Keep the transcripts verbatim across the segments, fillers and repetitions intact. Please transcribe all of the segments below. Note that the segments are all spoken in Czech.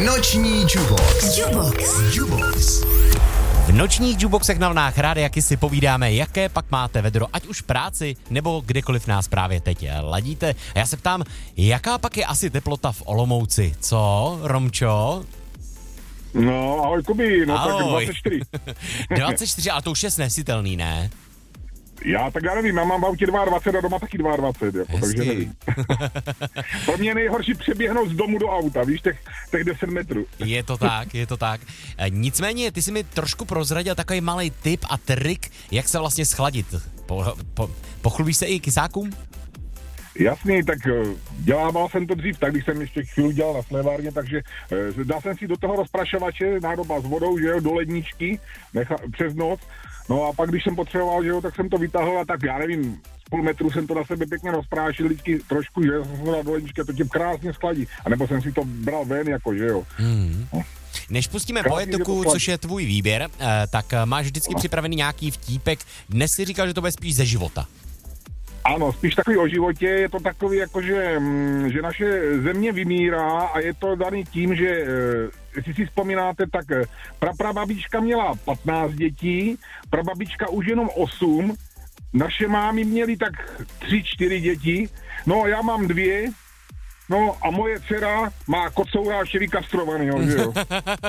Noční Jubox. Jubox. Jubox. V nočních jukeboxech na vlnách Rádia Kiss si povídáme, jaké pak máte vedro, ať už v práci, nebo kdekoliv nás právě teď ladíte. A já se ptám, jaká pak je asi teplota v Olomouci? Co, Romčo? No, ahoj Kubi, no ahoj. Tak dvacet čtyři. dvacet čtyři, ale to už je snesitelný, ne? Já tak já nevím, já mám v autě dvacet dva a doma taky dvacet dva, jako, takže nevím. Pro mě je nejhorší přeběhnout z domu do auta, víš, těch, těch deset metrů. Je to tak, je to tak. E, nicméně, ty jsi mi trošku prozradil takový malý tip a trik, jak se vlastně schladit. Po, po, pochlubíš se i kysákům? Jasný, tak dělával jsem to dřív, tak když jsem ještě chvíli dělal na slévárně, takže dal jsem si do toho rozprašovače, nádoba s vodou, že jo, do ledničky, necha, přes noc. No a pak, když jsem potřeboval, že jo, tak jsem to vytáhl a tak, já nevím, z půl metru jsem to na sebe pěkně rozprášil, vždycky trošku, že jsem to dal do ledničky a to tě krásně skladí. A nebo jsem si to bral ven, jako, že jo. Hmm. Než pustíme Poetiku, což je tvůj výběr, tak máš vždycky připravený nějaký vtípek. Dnes si říkal, že to bude spíš ze života. Ano, spíš takový o životě, je to takový jako, že, že naše země vymírá a je to daný tím, že, jestli si vzpomínáte, tak praprababička měla patnáct dětí, prababička už jenom osm, naše mámy měly tak tři, čtyři děti, no já mám dvě, no a moje dcera má kocoura ještě vykastrovanýho, že jo.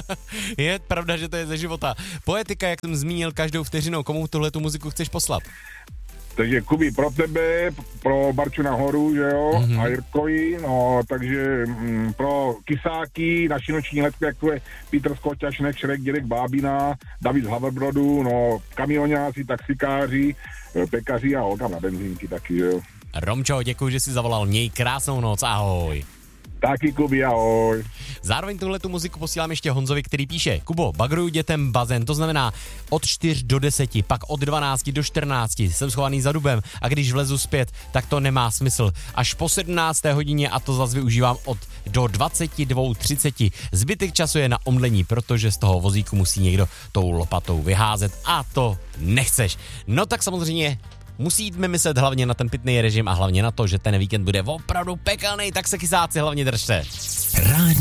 Je pravda, že to je ze života. Poetika, jak jsem zmínil každou vteřinou, komu tuhle tu muziku chceš poslat? Takže Kubi, pro tebe, pro Barču nahoru, že jo, mm-hmm. a Jirkovi, no, takže mm, pro kysáky, naši noční letky, jako je Petr Skoťašnek, Šrek, Dědek Bábina, David z Haverbrodu, no, kamioňáci, taxikáři, pekaři a holka na benzínky taky, že jo. Romčo, děkuji, že jsi zavolal, měj krásnou noc, ahoj. Taky Kubi, ahoj. Zároveň tuhle tu muziku posílám ještě Honzovi, který píše: Kubo, bagruju dětem bazén, to znamená od čtyř do deseti, pak od dvanácti do čtrnácti, jsem schovaný za dubem a když vlezu zpět, tak to nemá smysl. Až po sedmnácté hodině a to zase využívám od do dvacet dva třicet. Zbytek času je na omdlení, protože z toho vozíku musí někdo tou lopatou vyházet a to nechceš. No tak samozřejmě musíme myslet hlavně na ten pitný režim a hlavně na to, že ten víkend bude opravdu pekelný, tak se kysáci hlavně držte. Rádio